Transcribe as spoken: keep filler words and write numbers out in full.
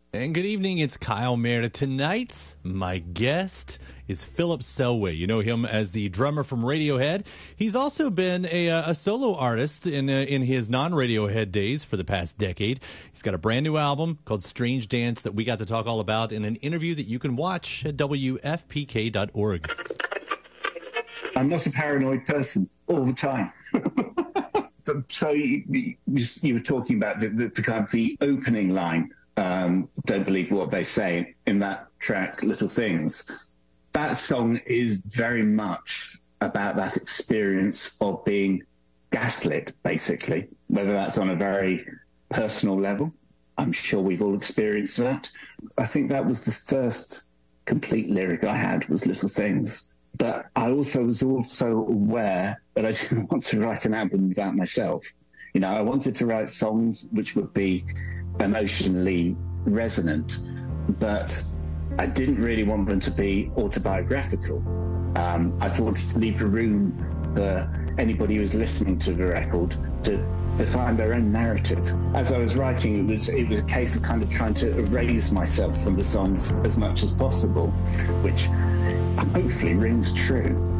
And good evening, it's Kyle Meredith. Tonight, my guest is Philip Selway. You know him as the drummer from Radiohead. He's also been a, a solo artist in uh, in his non-Radiohead days for the past decade. He's got a brand new album called Strange Dance that we got to talk all about in an interview that you can watch at W F P K dot org. I'm not a paranoid person all the time. So you, you, you were talking about the, the, the kind of the opening line. Um, don't believe what they say in that track, Little Things. That song is very much about that experience of being gaslit, basically, whether that's on a very personal level. I'm sure we've all experienced that. I think that was the first complete lyric I had, was Little Things. But I also was also aware that I didn't want to write an album about myself. You know, I wanted to write songs which would be emotionally resonant, but I didn't really want them to be autobiographical. Um, I wanted to leave the room for anybody who was listening to the record to, to find their own narrative. As I was writing, it was it was a case of kind of trying to erase myself from the songs as much as possible, which hopefully rings true.